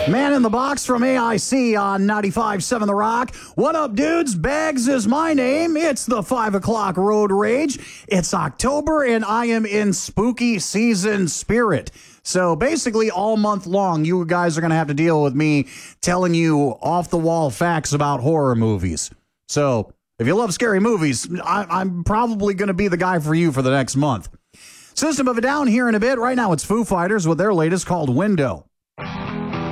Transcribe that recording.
Man in the Box from AIC on 95.7 The Rock. What up, dudes? Bags is my name. It's the 5 o'clock Road Rage. It's October, and I am in spooky season spirit. So basically all month long, you guys are going to have to deal with me telling you off-the-wall facts about horror movies. So if you love scary movies, I'm probably going to be the guy for you for the next month. System of a Down here in a bit. Right now it's Foo Fighters with their latest called Window.